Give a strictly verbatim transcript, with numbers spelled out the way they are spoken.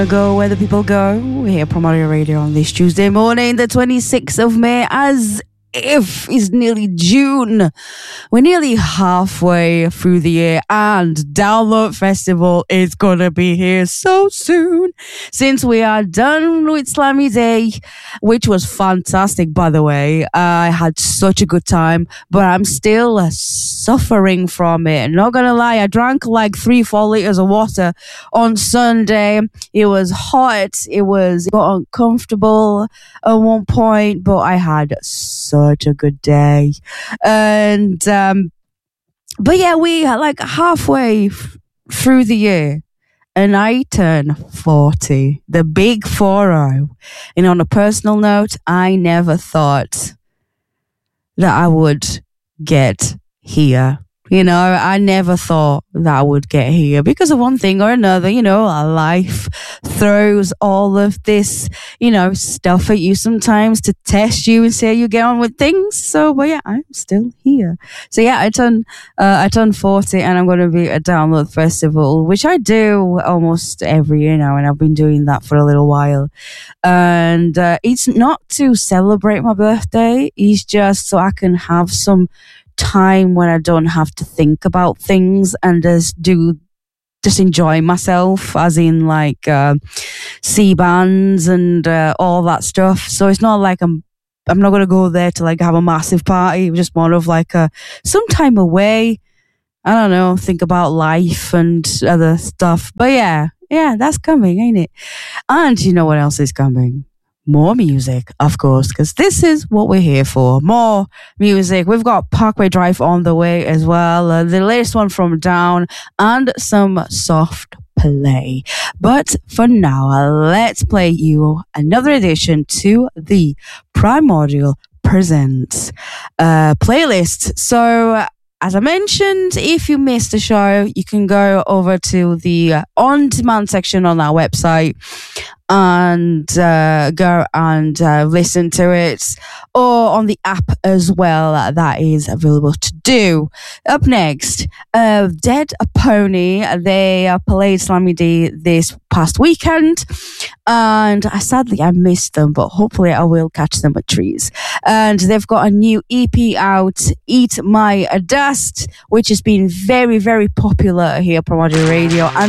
Go where the people go. Here, Primordial Radio on this Tuesday morning, the twenty-sixth of May, as if it's nearly June. We're nearly halfway through the year, and Download Festival is gonna be here so soon. Since we are done with Slammy Day, which was fantastic, by the way. I had such a good time, but I'm still uh, suffering from it. Not gonna lie, I drank like three, four liters of water on Sunday. It was hot. It was it got uncomfortable at one point, but I had such a good day. And um, but yeah, we are like halfway f- through the year, and I turn forty, the big four oh. And on a personal note, I never thought that I would get here. You know, I never thought that I would get here because of one thing or another. You know, life throws all of this, you know, stuff at you sometimes to test you and see how you get on with things. So, but yeah, I'm still here. So yeah, I turn, uh, I turn forty, and I'm going to be at Download Festival, which I do almost every year now, and I've been doing that for a little while. And uh, it's not to celebrate my birthday; it's just so I can have some time when I don't have to think about things and just do just enjoy myself, as in like uh, see bands and uh, all that stuff. So it's not like I'm I'm not gonna go there to like have a massive party. It's just more of like a some time away. I don't know, think about life and other stuff. But yeah, yeah, that's coming, ain't it? And you know what else is coming? More music, of course, because this is what we're here for. More music. We've got Parkway Drive on the way as well. Uh, the latest one from Down and some soft play. But for now, uh, let's play you another edition to the Primordial Presents uh, playlist. So, as I mentioned, if you missed the show, you can go over to the uh, on-demand section on our website and uh, go and uh, listen to it, or on the app as well. Uh, that is available to do. Up next, uh, Dead Pony. They uh, played Slammy Day this past weekend, and I sadly I missed them, but hopefully I will catch them at trees. And they've got a new E P out, Eat My Dust, which has been very, very popular here at Primordial Radio. And